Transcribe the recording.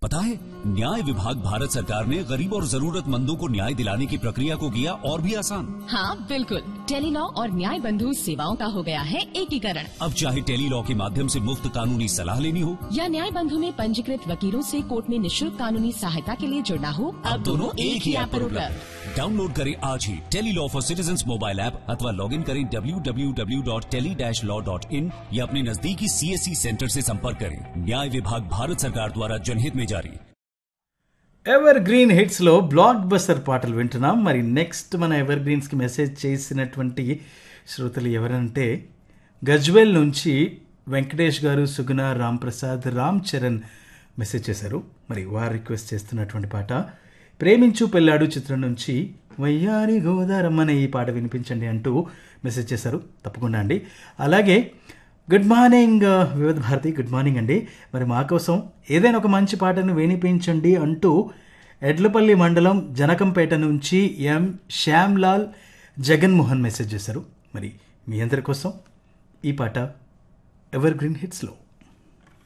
पता है, न्याय विभाग भारत सरकार ने गरीब और जरूरतमंदों को न्याय दिलाने की प्रक्रिया को किया और भी आसान। हाँ बिल्कुल, टेलीलॉ और न्याय बंधु सेवाओं का हो गया है एकीकरण। अब चाहे टेलीलॉ के माध्यम से मुफ्त कानूनी सलाह लेनी हो या न्याय बंधु में पंजीकृत वकीलों से कोर्ट में निःशुल्क कानूनी सहायता के लिए जुड़ना हो, अब दोनों एक ही ऐप पर उपलब्ध। डाउनलोड करें आज ही Tele-Law for citizens mobile app अथवा लॉग इन करें www.tele-law.in या अपने नजदीकी CSC सेंटर से संपर्क करें। न्याय विभाग भारत सरकार द्वारा जनहित में जारी। ఎవర్ గ్రీన్ హిట్స్లో బ్లాక్ బస్టర్ పాటలు వింటున్నాం. మరి నెక్స్ట్ మన ఎవర్ గ్రీన్స్కి మెసేజ్ చేసినటువంటి శ్రోతలు ఎవరంటే గజ్వేల్ నుంచి వెంకటేష్ గారు, సుగుణ, రామ్ ప్రసాద్, రామ్ చరణ్ మెసేజ్ చేశారు. మరి వారు రిక్వెస్ట్ చేస్తున్నటువంటి పాట ప్రేమించు పెళ్ళాడు చిత్రం నుంచి వయ్యారి గోదారమ్మ అనే ఈ పాట వినిపించండి అంటూ మెసేజ్ చేశారు. తప్పకుండా అండి. అలాగే గుడ్ మార్నింగ్ వివిధ భారతి, గుడ్ మార్నింగ్ అండి. మరి మా కోసం ఏదైనా ఒక మంచి పాటను వినిపించండి అంటూ ఎడ్లపల్లి మండలం జనకంపేట నుంచి ఎం శ్యామ్లాల్ జగన్మోహన్ మెసేజ్ చేశారు. మరి మీ అందరి కోసం ఈ పాట ఎవర్ గ్రీన్ హిట్స్లో.